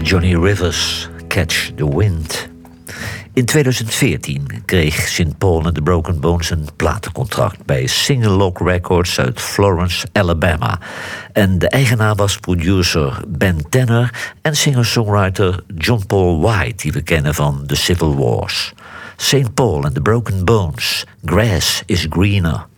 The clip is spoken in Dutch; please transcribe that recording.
Johnny Rivers, Catch the Wind. In 2014 kreeg St. Paul and the Broken Bones een platencontract bij Single Lock Records uit Florence, Alabama. En de eigenaar was producer Ben Tanner en singer-songwriter John Paul White, die we kennen van The Civil Wars. St. Paul and the Broken Bones, Grass is Greener.